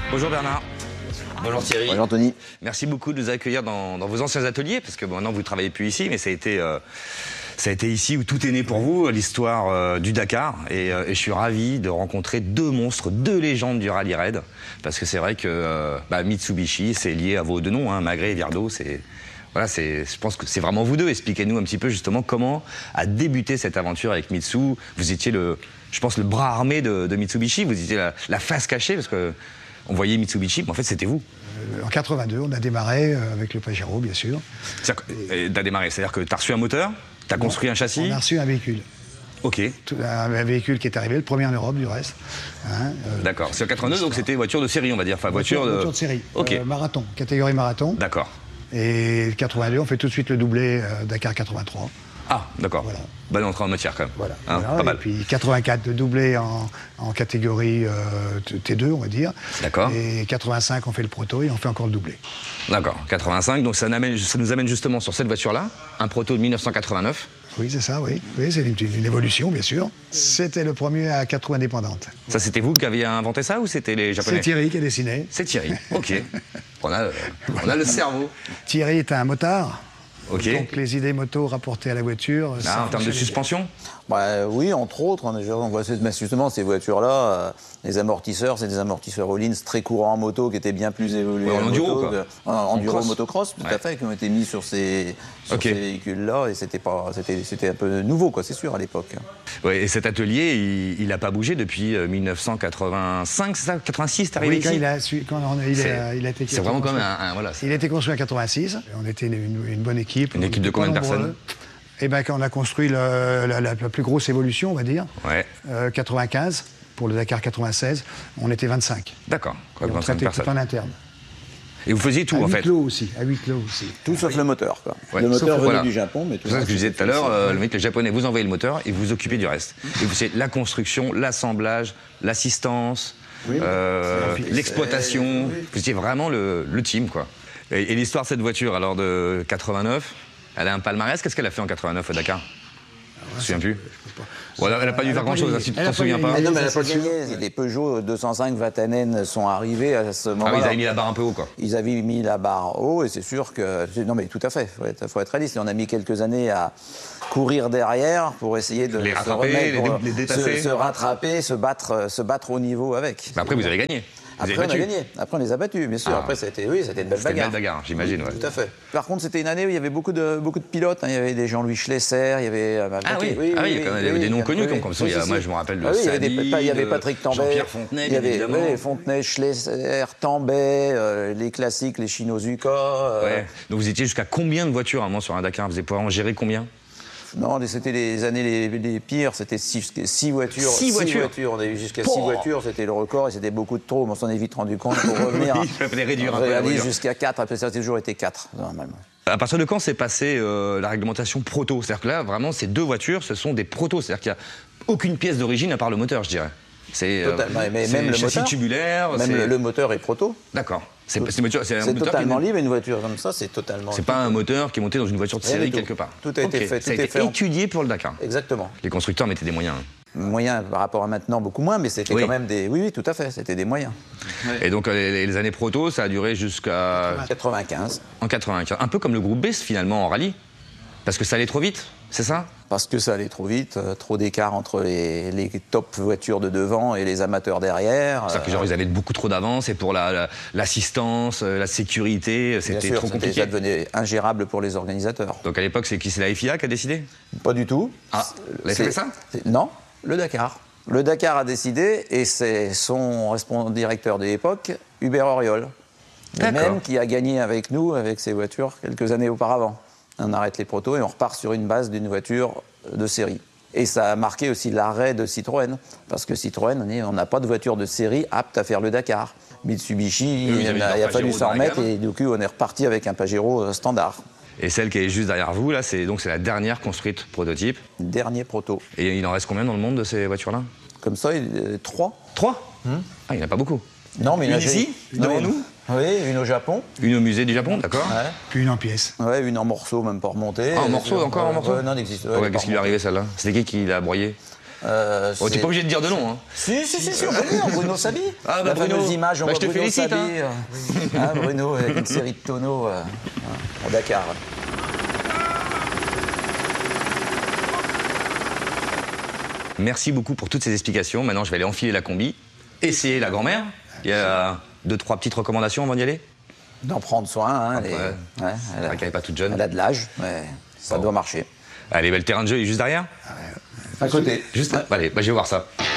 Bonjour Bernard. Bonjour Thierry. Bonjour Anthony. Merci beaucoup de nous accueillir dans vos anciens ateliers, parce que maintenant vous ne travaillez plus ici, mais ça a été ici où tout est né pour vous, l'histoire du Dakar. Et je suis ravi de rencontrer deux monstres, deux légendes du rallye raid. Parce que c'est vrai que Mitsubishi, c'est lié à vos deux noms, hein, Magré et Viardot. Voilà, je pense que c'est vraiment vous deux. Expliquez-nous un petit peu justement comment a débuté cette aventure avec Mitsu. Vous étiez le bras armé de Mitsubishi, vous étiez la face cachée, parce que on voyait Mitsubishi, mais en fait c'était vous. En 82, on a démarré avec le Pajero, bien sûr. T'as démarré, c'est-à-dire que t'as reçu un moteur, t'as construit un châssis. On a reçu un véhicule. Ok. Un véhicule qui est arrivé, le premier en Europe du reste. Hein, D'accord. C'est en 82, donc c'était voiture de série, on va dire. Enfin, voiture de série. Ok. Marathon, catégorie marathon. D'accord. Et 82, on fait tout de suite le doublé Dakar 83. Ah, d'accord. Voilà. Bonne entrée en matière quand même. Voilà. Hein, Voilà. pas mal. Et puis 84 de doublé en catégorie T2, on va dire. D'accord. Et 85, on fait le proto et on fait encore le doublé. D'accord. 85, donc ça nous amène justement sur cette voiture-là, un proto de 1989. Oui, c'est ça, oui. Oui, c'est une évolution, bien sûr. C'était le premier à 4 roues indépendantes. Ça, c'était vous qui aviez inventé ça ou c'était les Japonais? C'est Thierry qui a dessiné. C'est Thierry, ok. On a le cerveau. Thierry est un motard. Ok. Donc les idées moto rapportées à la voiture. Là, en termes de suspension? Oui, entre autres, on voit justement ces voitures-là, les amortisseurs, c'est des amortisseurs Öhlins très courants en moto, qui étaient bien plus évolués en enduro, moto, quoi. en enduro cross. motocross, tout à fait, qui ont été mis sur ces véhicules-là, et c'était un peu nouveau, quoi, c'est sûr, à l'époque. Oui, et cet atelier, il n'a pas bougé depuis 1985, c'est ça? 86, t'es arrivé Oui, ici? il a été. C'est vraiment comme voilà. Il a été construit en 86. On était une bonne équipe. Une équipe de combien de personnes? Eh bien, quand on a construit la plus grosse évolution, on va dire, Ouais. 95, pour le Dakar 96, on était 25. D'accord. Et on 25 traitait tout personnes. en interne. Et vous faisiez tout, à en huis fait? clos aussi, à huis clos aussi. Tout sauf le moteur, quoi. Ouais. Le moteur venait voilà. du Japon, mais tout C'est ça ce que je disais tout à l'heure, les Japonais vous envoyaient le moteur et vous vous occupez du reste. Et vous c'est la construction, l'assemblage, l'assistance, l'exploitation. Vous étiez vraiment le team, quoi. Et l'histoire de cette voiture, alors de 89, elle a un palmarès. Qu'est-ce qu'elle a fait en 89 au Dakar? Je me souviens plus. Voilà, elle n'a pas dû faire grand-chose, si tu t'en souviens pas. Non, mais elle n'a pas gagné. Les Peugeot 205 Vatanen sont arrivés à ce moment-là. Ah, ils avaient mis la barre un peu haut, quoi. Ils avaient mis la barre haut, et c'est sûr que... Non, mais tout à fait, il faut être réaliste. Et on a mis quelques années à courir derrière pour essayer de Les se rattraper, remettre, les dépasser. se rattraper, se battre au niveau avec. Mais après, vous avez gagné. Après, on a gagné. Après, on les a battus, bien sûr. Ah. Après, c'était une belle C'était une bagarre. belle bagarre, j'imagine. Ouais. Tout à fait. Par contre, c'était une année où il y avait beaucoup de pilotes. Il y avait des Jean-Louis Schlesser, il y avait... il y a quand même des noms connus comme ça. Moi, je me rappelle de Sadi, il y avait Patrick Tambay, Jean-Pierre Fontenay, il y avait évidemment. Fontenay, Schlesser, Tambay, les classiques, les Shinozuka. Ouais. Donc vous étiez jusqu'à combien de voitures à un moment sur un Dakar? Vous pouvoir en gérer combien? Non, c'était les années les pires, c'était 6 voitures. 6 voitures. On a eu jusqu'à 6 voitures, c'était le record et c'était beaucoup de trop. Mais on s'en est vite rendu compte pour revenir. Il fallait réduire un on peu la réalise voiture. jusqu'à 4, après ça a toujours été 4, normalement. À partir de quand s'est passée la réglementation proto? C'est-à-dire que là, vraiment, ces deux voitures, ce sont des protos. C'est-à-dire qu'il n'y a aucune pièce d'origine à part le moteur, je dirais. C'est même le châssis moteur, tubulaire. Même le moteur est proto. D'accord. C'est totalement libre, une voiture comme ça, c'est totalement C'est pas un moteur qui est monté dans une voiture de série quelque part. Tout a été fait. Ça a été étudié pour le Dakar. Exactement. Les constructeurs mettaient des moyens. Moyens par rapport à maintenant, beaucoup moins, mais c'était quand même des... Oui, tout à fait, c'était des moyens. Et donc les années proto, ça a duré jusqu'à... 95. En 95. Un peu comme le groupe B, finalement, en rallye. Parce que ça allait trop vite, c'est ça? Parce que ça allait trop vite, trop d'écart entre les top voitures de devant et les amateurs derrière. C'est-à-dire que genre, ils avaient beaucoup trop d'avance et pour l'assistance, la sécurité, c'était trop compliqué. Ça devenait ingérable pour les organisateurs. Donc à l'époque, c'est la FIA qui a décidé? Pas du tout. Ah, la FIA fait ça? Non, le Dakar. Le Dakar a décidé et c'est son directeur de l'époque, Hubert Auriol. Le même qui a gagné avec nous, avec ses voitures, quelques années auparavant. On arrête les protos et on repart sur une base d'une voiture de série. Et ça a marqué aussi l'arrêt de Citroën, parce que Citroën, on n'a pas de voiture de série apte à faire le Dakar. Mitsubishi, il a fallu s'en remettre et du coup on est reparti avec un Pajero standard. Et celle qui est juste derrière vous, là, c'est la dernière construite prototype. Dernier proto. Et il en reste combien dans le monde de ces voitures-là? Comme ça, 3. 3 Ah, il n'y en a pas beaucoup. Non, mais une ici, devant nous? Oui, une au Japon. Une au musée du Japon, d'accord. Ouais. Puis une en pièces. Ouais, une en morceaux, même pas remontée. Ah, en morceaux, encore en morceaux? Non, n'existe. Qu'est-ce qui lui est arrivé, celle-là? C'était qui l'a broyée? Oh, t'es pas obligé de dire de nom. Hein. Si, on peut dire. Bruno Sabi. Ah, bah, la Bruno. fameuse image, on Bah, voit je te Bruno félicite. Sabi, Bruno, avec une série de tonneaux au Dakar. Merci beaucoup pour toutes ces explications. Maintenant, je vais aller enfiler la combi, essayer la grand-mère. Il y a 2-3 petites recommandations avant d'y aller. D'en prendre soin. Hein, elle n'est pas toute jeune. Elle a de l'âge, mais ça doit marcher. Allez, le terrain de jeu est juste derrière. À côté. Juste, allez, je vais voir ça.